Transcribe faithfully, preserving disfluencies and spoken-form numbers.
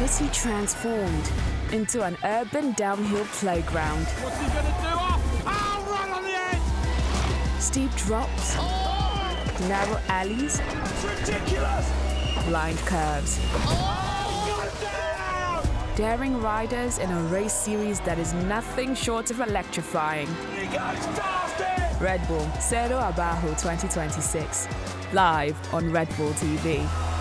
city transformed into an urban downhill playground. What's he gonna do? Oh, oh right on the edge! Steep drops, Oh, narrow alleys, it's ridiculous! blind curves. Oh, got down! Daring riders in a race series that is nothing short of electrifying. He goes past it! Red Bull Cerro Abajo twenty twenty-six, live on Red Bull T V.